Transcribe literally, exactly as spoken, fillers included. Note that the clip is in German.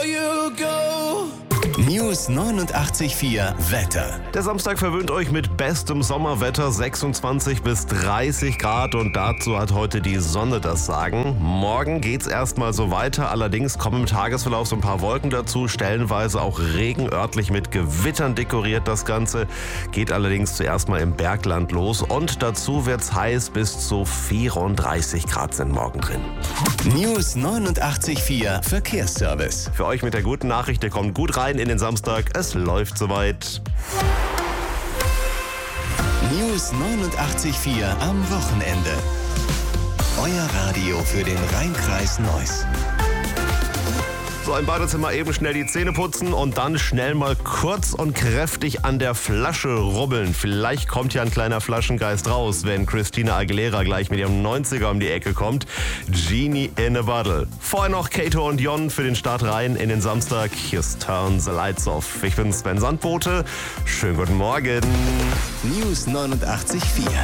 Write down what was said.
News neunundachtzig Komma vier Wetter. Der Samstag verwöhnt euch mit bestem Sommerwetter, sechsundzwanzig bis dreißig Grad, und dazu hat heute die Sonne das Sagen. Morgen geht's erstmal so weiter, allerdings kommen im Tagesverlauf so ein paar Wolken dazu, stellenweise auch Regen, örtlich mit Gewittern dekoriert das Ganze. Geht allerdings zuerst mal im Bergland los, und dazu wird's heiß, bis zu vierunddreißig Grad sind morgen drin. News neunundachtzig Komma vier Verkehrsservice. Für euch mit der guten Nachricht, ihr kommt gut rein in den Samstag, es läuft soweit. News neunundachtzig Komma vier am Wochenende. Euer Radio für den Rheinkreis Neuss. So, im Badezimmer eben schnell die Zähne putzen und dann schnell mal kurz und kräftig an der Flasche rubbeln. Vielleicht kommt ja ein kleiner Flaschengeist raus, wenn Christina Aguilera gleich mit ihrem neunziger um die Ecke kommt. Genie in a Bottle. Vorher noch Kato und Jon für den Start rein in den Samstag. Here's Turn the Lights Off. Ich bin Sven Sandbote. Schönen guten Morgen. News neunundachtzig Komma vier.